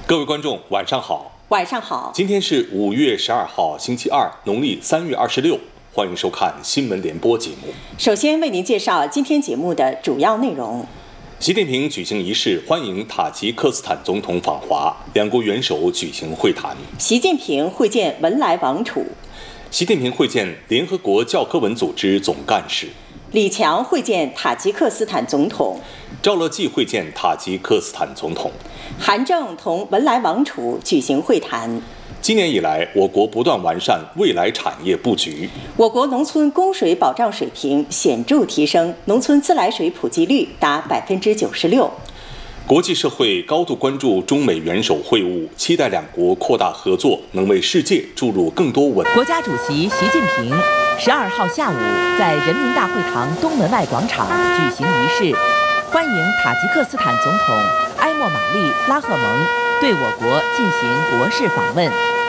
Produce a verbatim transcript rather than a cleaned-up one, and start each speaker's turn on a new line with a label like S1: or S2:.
S1: 各位观众，晚上好。
S2: 晚上好。
S1: 今天是五月十二号，星期二，农历三月二十六。欢迎收看新闻联播节目。
S2: 首先为您介绍今天节目的主要内容。
S1: 习近平举行仪式欢迎塔吉克斯坦总统访华，两国元首举行会谈。
S2: 习近平会见文莱王储。
S1: 习近平会见联合国教科文组织总干事。
S2: 李强会见塔吉克斯坦总统。
S1: 赵乐际会见塔吉克斯坦总统。
S2: 韩正同文莱王储举行会谈。
S1: 今年以来，我国不断完善未来产业布局，
S2: 我国农村供水保障水平显著提升，农村自来水普及率达百分之九十六。
S1: 国际社会高度关注中美元首会晤，期待两国扩大合作，能为世界注入更多稳。
S3: 国家主席习近平十二号下午在人民大会堂东门外广场举行仪式，欢迎塔吉克斯坦总统埃莫玛丽拉赫蒙对我国进行国事访问。